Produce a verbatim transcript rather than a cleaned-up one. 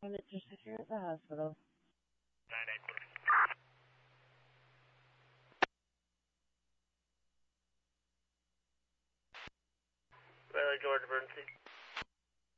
And it's your sister at the hospital. nine eight three. Riley George emergency.